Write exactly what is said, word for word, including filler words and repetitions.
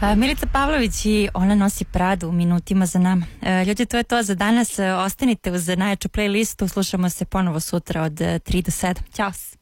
Milica Pavlović i Ona nosi Pradu u minutima za nama. Ljudi, to je to za danas. Ostanite uz najjaču playlistu. Slušamo se ponovo sutra od tri do sedam. Ćao.